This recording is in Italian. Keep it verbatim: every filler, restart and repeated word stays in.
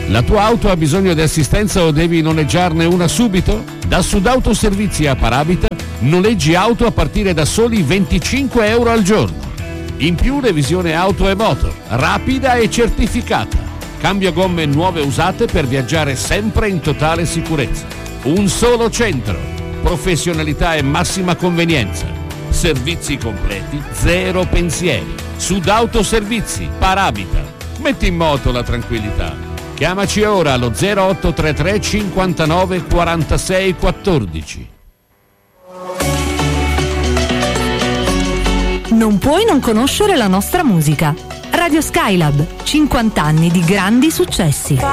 La tua auto ha bisogno di assistenza o devi noleggiarne una subito? Da Sudautoservizi a Parabita noleggi auto a partire da soli venticinque euro al giorno. In più revisione auto e moto, rapida e certificata. Cambio gomme nuove e usate per viaggiare sempre in totale sicurezza. Un solo centro, professionalità e massima convenienza. Servizi completi, zero pensieri. Sudautoservizi, Parabita. Metti in moto la tranquillità. Chiamaci ora allo zero otto tre tre cinquantanove quarantasei quattordici. Non puoi non conoscere la nostra musica. Radio Skylab, cinquanta anni di grandi successi.